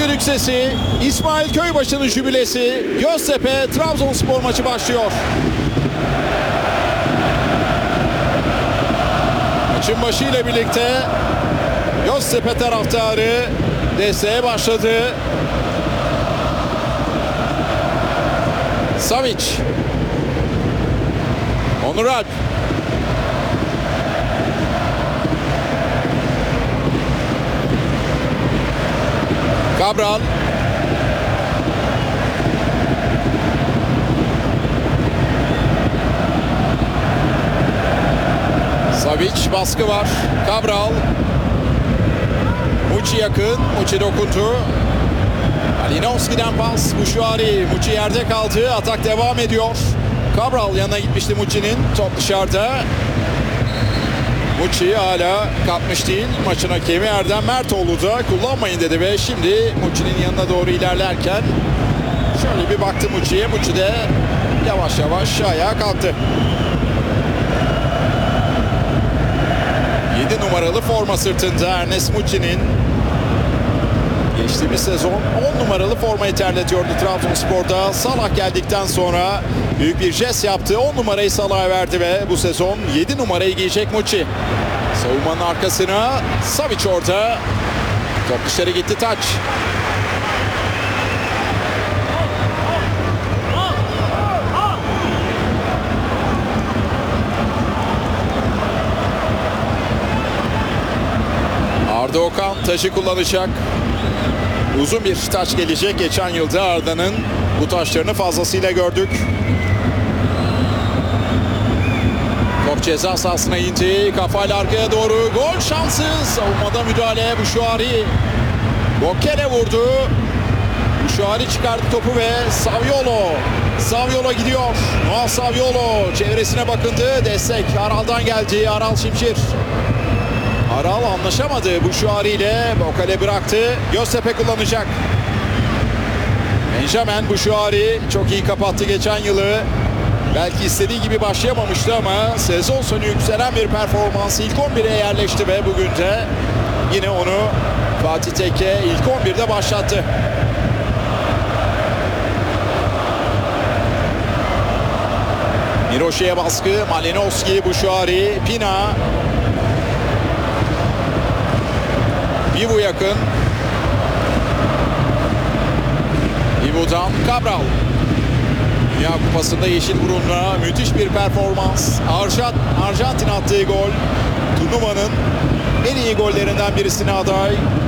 düdük sesi, İsmail Köybaşı'nın jübilesi, Göztepe Trabzonspor maçı başlıyor. Maçın başı ile birlikte Göztepe taraftarı desteğe başladı. Savic, Onur Alp, Cabral, Savic, baskı var. Cabral, Muçi yakın, Muçi dokundu. Malinowski'den pas, Bouchouari, Muçi yerde kaldı, atak devam ediyor. Cabral yanına gitmişti Muçi'nin, top dışarıda. Muçi hala kapmış değil. Maçın hakemi Erdem Mertoğlu da kullanmayın dedi ve şimdi Muçi'nin yanına doğru ilerlerken şöyle bir baktı Muçi'ye. Muçi de yavaş yavaş ayağa kalktı. 7 numaralı forma sırtında Ernest Muçi'nin. Geçtiğimiz sezon 10 numaralı formayı terletiyordu Trabzonspor'da. Salah geldikten sonra büyük bir jest yaptı. 10 numarayı Salah'a verdi ve bu sezon 7 numarayı giyecek Muçi. Savunmanın arkasına Savic orada. Top dışarı gitti, taç. Arda Okan taşı kullanacak. Uzun bir taç gelecek. Geçen yılda Arda'nın bu taşlarını fazlasıyla gördük. Top ceza sahasına indi. Kafayla arkaya doğru. Gol şansı. Savunmada müdahale. Bouchouari. Bokele vurdu. Bouchouari çıkardı topu ve Saviolo gidiyor. Noah Saviolo çevresine bakındı. Destek Aral'dan geldi. Aral Şimşir. Aral anlaşamadı Bouchouari ile. Bokele bıraktı. Göztepe kullanacak. Benjamin Bouchouari çok iyi kapattı geçen yılı. Belki istediği gibi başlayamamıştı ama sezon sonu yükselen bir performans, ilk 11'e yerleşti ve bugün de yine onu Fatih Tekke ilk 11'de başlattı. Miroşe'ye baskı, Malinowski, Bouchouari, Pina. Bivu yakın. Bivu'dan Cabral. Dünya Kupası'nda yeşil burunla müthiş bir performans. Arjantin attığı gol turnuvanın en iyi gollerinden birisine aday.